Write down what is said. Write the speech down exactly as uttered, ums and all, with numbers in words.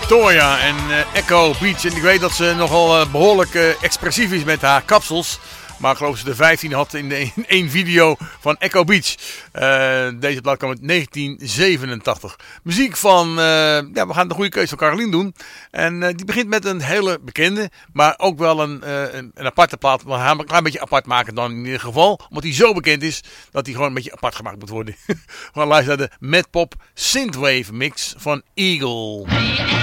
Toya en uh, Echo Beach. En ik weet dat ze nogal uh, behoorlijk uh, expressief is met haar kapsels. Maar ik geloof dat ze de vijftien had in, de, in één video van Echo Beach. Uh, deze plaat kwam uit negentien zevenentachtig. Muziek van, uh, ja, we gaan de goede keuze van Carolien doen. En uh, die begint met een hele bekende, maar ook wel een, uh, een, een aparte plaat. We gaan hem een klein beetje apart maken dan in ieder geval. Omdat hij zo bekend is dat hij gewoon een beetje apart gemaakt moet worden. We gaan luisteren naar de Mad Pop Synthwave mix van Eagle.